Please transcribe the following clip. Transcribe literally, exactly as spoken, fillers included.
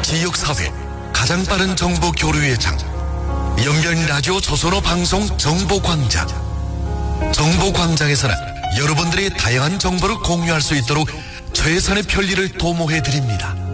지역사회 가장 빠른 정보 교류의 장, 연변 라디오 조선어 방송 정보광장. 정보광장에서는 여러분들의 다양한 정보를 공유할 수 있도록 최선의 편리를 도모해 드립니다.